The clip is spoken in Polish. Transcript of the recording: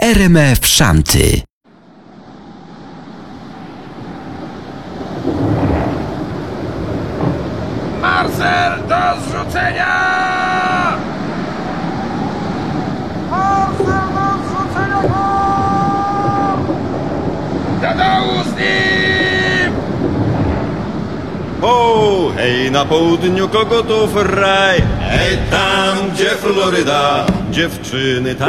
RMF Szanty. Marcel do zrzucenia! Marcel do zrzucenia! Do dołu z nim! O, hej, na południu kogotów raj. Hej, tam, gdzie Floryda, dziewczyny